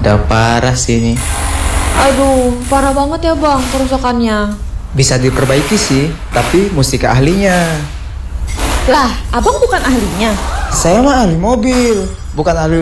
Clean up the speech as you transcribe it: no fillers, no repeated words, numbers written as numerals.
Udah parah sih ini. Aduh, parah banget ya bang kerusakannya. Bisa diperbaiki sih, tapi mesti ke ahlinya. Lah, abang bukan ahlinya. Saya mah ahli mobil, bukan ahli